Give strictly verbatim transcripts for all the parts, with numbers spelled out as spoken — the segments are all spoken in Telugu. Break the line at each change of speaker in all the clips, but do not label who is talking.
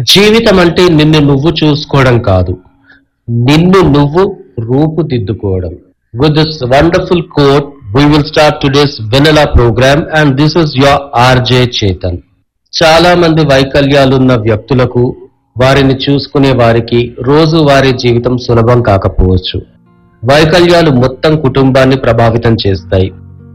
జీవితం అంటే నిన్ను నువ్వు చూసుకోవడం కాదు, నిన్ను నువ్వు రూపుదిద్దుకోవడం. With this wonderful quote, we will start today's Vanilla program, and this is your R J Chetan. చాలా మంది వైకల్యాలున్న వ్యక్తులకు, వారిని చూసుకునే వారికి రోజు వారి జీవితం సులభం కాకపోవచ్చు. వైకల్యాలు మొత్తం కుటుంబాన్ని ప్రభావితం చేస్తాయి.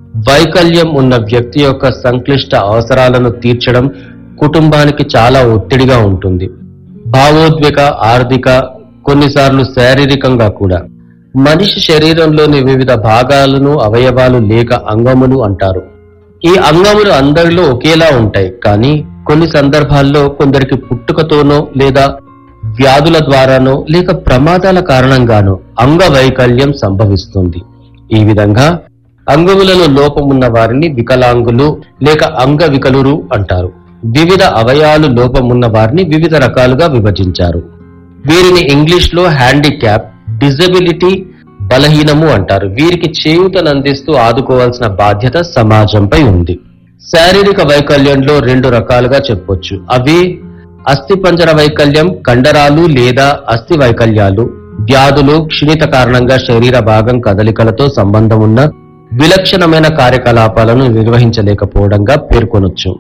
వైకల్యం ఉన్న వ్యక్తి యొక్క సంక్లిష్ట అవసరాలను తీర్చడం కుటుంబానికి చాలా ఒత్తిడిగా ఉంటుంది. భావోద్వేగ, ఆర్థిక, కొన్నిసార్లు శారీరకంగా కూడా. మనిషి శరీరంలోని వివిధ భాగాలను అవయవాలు లేక అంగములు అంటారు. ఈ అంగములు అందరిలో ఒకేలా ఉంటాయి, కానీ కొన్ని సందర్భాల్లో కొందరికి పుట్టుకతోనో లేదా వ్యాధుల ద్వారానో లేక ప్రమాదాల కారణంగానో అంగవైకల్యం సంభవిస్తుంది. ఈ విధంగా అంగములలో లోపమున్న వారిని వికలాంగులు లేక అంగవికలురు అంటారు. వివిధ అవయవాలు లోపమున్న వారిని వివిధ రకాలుగా విభజించారు. వీరిని ఇంగ్లీష్ లో హ్యాండిక్యాప్, డిజబిలిటీ, బలహీనము అంటారు. వీరికి చేయూతనందిస్తూ ఆదుకోవాల్సిన బాధ్యత సమాజంపై ఉంది. శారీరక వైకల్యంలో రెండు రకాలుగా చెప్పొచ్చు. అవి అస్థిపంజర వైకల్యం, కండరాలు లేదా అస్థి వైకల్యాలు. వ్యాధులు, క్షీణిత కారణంగా శరీర భాగం కదలికలతో సంబంధం ఉన్న విలక్షణమైన కార్యకలాపాలను నిర్వహించలేకపోవడంగా పేర్కొనొచ్చు.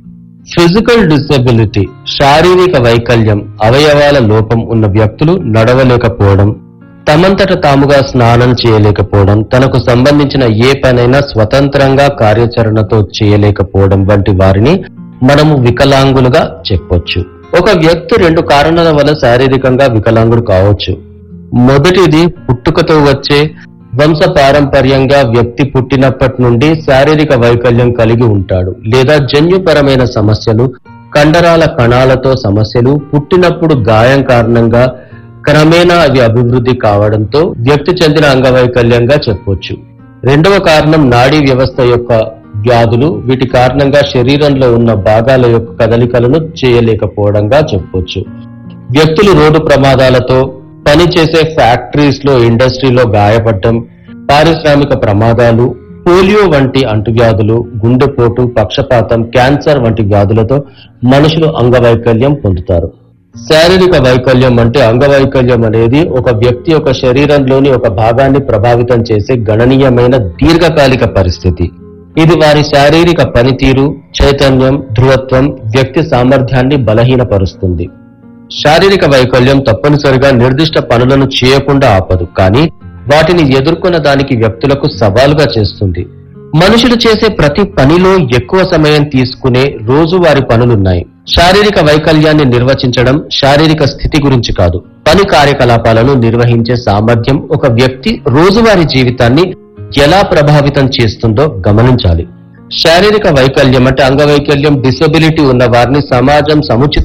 ఫిజికల్ డిసెబిలిటీ, శారీరక వైకల్యం, అవయవాల లోపం ఉన్న వ్యక్తులు నడవలేకపోవడం, తమంతట తాముగా స్నానం చేయలేకపోవడం, తనకు సంబంధించిన ఏ పనైనా స్వతంత్రంగా కార్యాచరణతో చేయలేకపోవడం వంటి వారిని మనము వికలాంగులుగా చెప్పొచ్చు. ఒక వ్యక్తి రెండు కారణాల వల్ల శారీరకంగా వికలాంగుడు కావచ్చు. మొదటిది పుట్టుకతో వచ్చే వంశ పారంపర్యంగా వ్యక్తి పుట్టినప్పటి నుండి శారీరక వైకల్యం కలిగి ఉంటాడు, లేదా జన్యుపరమైన సమస్యలు, కండరాల కణాలతో సమస్యలు, పుట్టినప్పుడు గాయం కారణంగా క్రమేణా అవి అభివృద్ధి కావడంతో వ్యక్తి చెందిన అంగవైకల్యంగా చెప్పొచ్చు. రెండవ కారణం నాడీ వ్యవస్థ యొక్క వ్యాధులు. వీటి కారణంగా శరీరంలో ఉన్న భాగాల యొక్క కదలికలను చేయలేకపోవడంగా చెప్పొచ్చు. వ్యక్తులు రోడ్డు ప్రమాదాలతో, పనిచేసే ఫ్యాక్టరీస్ లో, ఇండస్ట్రీలో గాయపడటం, పారిశ్రామిక ప్రమాదాలు, పోలియో వంటి అంటువ్యాధులు, గుండెపోటు, పక్షపాతం, క్యాన్సర్ వంటి వ్యాధులతో మనుషులు అంగవైకల్యం పొందుతారు. శారీరక వైకల్యం అంటే అంగవైకల్యం అనేది ఒక వ్యక్తి యొక్క శరీరంలోని ఒక భాగాన్ని ప్రభావితం చేసే గణనీయమైన దీర్ఘకాలిక పరిస్థితి. ఇది వారి శారీరక పనితీరు, చైతన్యం, ధృవత్వం, వ్యక్తి సామర్థ్యాన్ని బలహీనపరుస్తుంది. శారీరక వైకల్యం తప్పనిసరిగా నిర్దిష్ట పనులను చేయకుండా ఆపదు, కానీ వాటిని ఎదుర్కొన్న దానికి వ్యక్తులకు సవాలుగా చేస్తుంది. మనుషులు చేసే ప్రతి పనిలో ఎక్కువ సమయం తీసుకునే రోజువారీ పనులున్నాయి. శారీరక వైకల్యాన్ని నిర్వచించడం శారీరక స్థితి గురించి కాదు, పని కార్యకలాపాలను నిర్వహించే సామర్థ్యం ఒక వ్యక్తి రోజువారీ జీవితాన్ని ఎలా ప్రభావితం చేస్తుందో గమనించాలి. శారీరక వైకల్యం అంటే అంగవైకల్యం, డిసెబిలిటీ ఉన్న వారిని సమాజం సముచిత